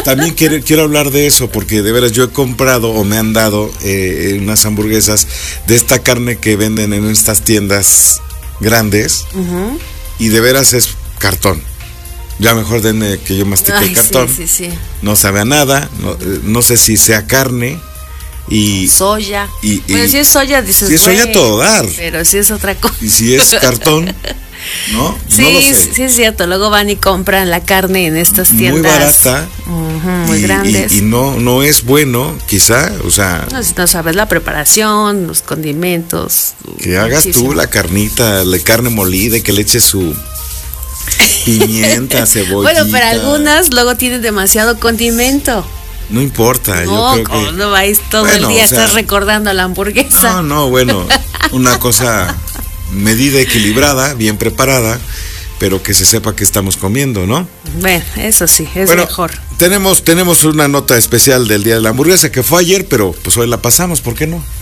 también quiero hablar de eso, porque de veras yo he comprado o me han dado unas hamburguesas de esta carne que venden en estas tiendas grandes, y de veras es cartón. Ya mejor denme que yo mastique el cartón. Sí. No sabe a nada, no sé si sea carne. Y soya. Bueno, si es soya, dices, si es soya, todo dar. Pero si es otra cosa. Y si es cartón, ¿no? Sí, no lo sé. Sí es cierto. Luego van y compran la carne en estas tiendas. Muy barata. Muy grandes. Y no es bueno, quizá, o sea. No, si no sabes la preparación, los condimentos. Que hagas tú la carnita, la carne molida, y que le eches su pimienta, cebollita. Bueno, pero algunas luego tienen demasiado condimento. No importa, no, yo creo que... No vais todo el día, estás recordando la hamburguesa. No, bueno, una cosa medida, equilibrada, bien preparada, pero que se sepa que estamos comiendo, ¿no? Bueno, eso sí, es mejor. Tenemos una nota especial del Día de la Hamburguesa, que fue ayer, pero pues hoy la pasamos, ¿por qué no?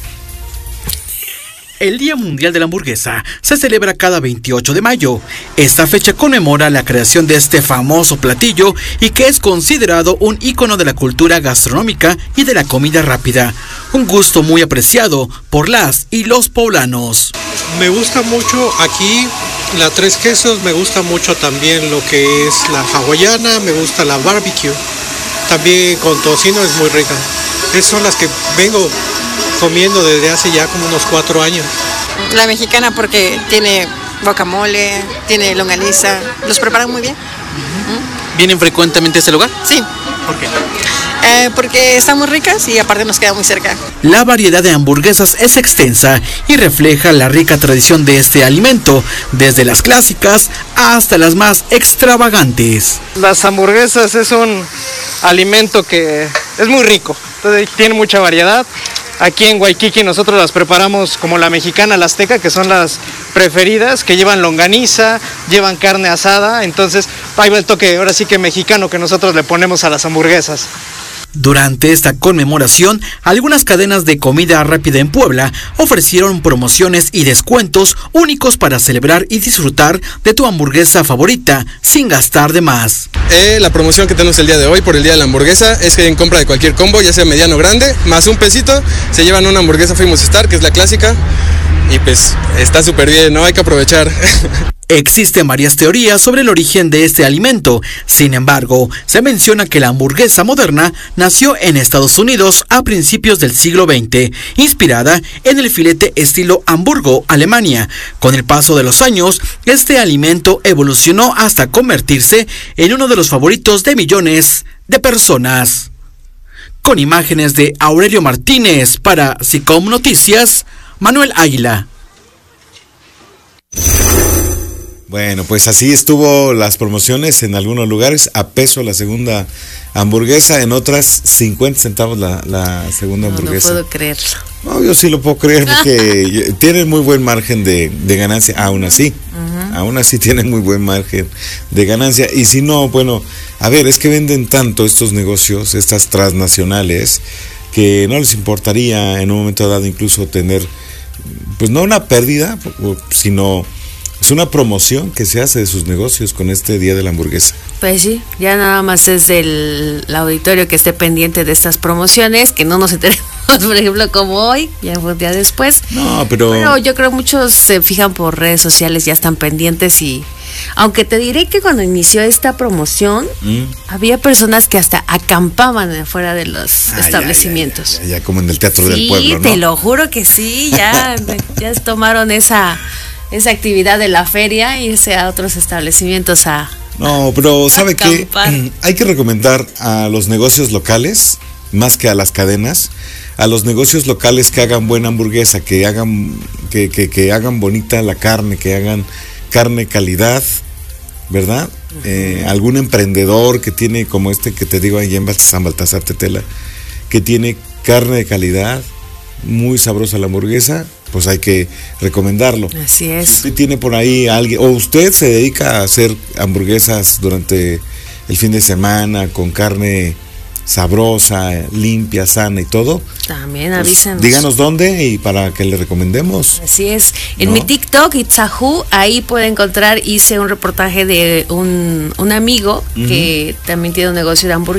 El Día Mundial de la Hamburguesa se celebra cada 28 de mayo. Esta fecha conmemora la creación de este famoso platillo y que es considerado un ícono de la cultura gastronómica y de la comida rápida. Un gusto muy apreciado por las y los poblanos. Me gusta mucho aquí la tres quesos, me gusta mucho también lo que es la hawaiana, me gusta la barbecue. También con tocino es muy rica. Esas son las que vengo comiendo desde hace ya como unos 4 años. La mexicana porque tiene guacamole, tiene longaniza, los preparan muy bien. ¿Vienen frecuentemente a este lugar? Sí. ¿Por qué? Porque están muy ricas y aparte nos queda muy cerca. La variedad de hamburguesas es extensa y refleja la rica tradición de este alimento, desde las clásicas hasta las más extravagantes. Las hamburguesas es un alimento que es muy rico, entonces tiene mucha variedad. Aquí en Waikiki nosotros las preparamos como la mexicana, la azteca, que son las preferidas, que llevan longaniza, llevan carne asada, entonces ahí va el toque, ahora sí que mexicano, que nosotros le ponemos a las hamburguesas. Durante esta conmemoración, algunas cadenas de comida rápida en Puebla ofrecieron promociones y descuentos únicos para celebrar y disfrutar de tu hamburguesa favorita sin gastar de más. La promoción que tenemos el día de hoy por el Día de la Hamburguesa es que en compra de cualquier combo, ya sea mediano o grande, más un pesito, se llevan una hamburguesa Famous Star, que es la clásica, y pues está súper bien, ¿no? Hay que aprovechar. Existen varias teorías sobre el origen de este alimento. Sin embargo, se menciona que la hamburguesa moderna nació en Estados Unidos a principios del siglo XX, inspirada en el filete estilo Hamburgo, Alemania. Con el paso de los años, este alimento evolucionó hasta convertirse en uno de los favoritos de millones de personas. Con imágenes de Aurelio Martínez para SICOM Noticias, Manuel Águila. Bueno, pues así estuvo las promociones en algunos lugares, a peso la segunda hamburguesa, en otras 50 centavos la segunda hamburguesa. No puedo creerlo. No, yo sí lo puedo creer porque tienen muy buen margen de ganancia, aún así. Aún así tienen muy buen margen de ganancia. Y si no, bueno, a ver, es que venden tanto estos negocios, estas transnacionales, que no les importaría en un momento dado incluso tener, pues no una pérdida, sino... es una promoción que se hace de sus negocios con este Día de la Hamburguesa. Pues sí, ya nada más es del auditorio que esté pendiente de estas promociones, que no nos enteremos, por ejemplo, como hoy, ya fue un día después. No, pero yo creo que muchos se fijan por redes sociales, ya están pendientes y... Aunque te diré que cuando inició esta promoción, había personas que hasta acampaban afuera de los establecimientos. Ya como en el Teatro del Pueblo, ¿no? Sí, te lo juro que sí, ya tomaron esa actividad de la feria y irse a otros establecimientos a... No, pero ¿sabe qué? Hay que recomendar a los negocios locales, más que a las cadenas, a los negocios locales que hagan buena hamburguesa, que hagan bonita la carne, que hagan carne calidad, ¿verdad? Algún emprendedor que tiene, como este que te digo ahí en San Baltasar Tetela, que tiene carne de calidad, muy sabrosa la hamburguesa, pues hay que recomendarlo. Así es. Si usted tiene por ahí a alguien, o usted se dedica a hacer hamburguesas durante el fin de semana con carne sabrosa, limpia, sana y todo, también pues avísenos. Díganos dónde y para que le recomendemos. Así es. En mi TikTok, Itzahu, ahí puede encontrar, hice un reportaje de un amigo que también tiene un negocio de hamburguesas.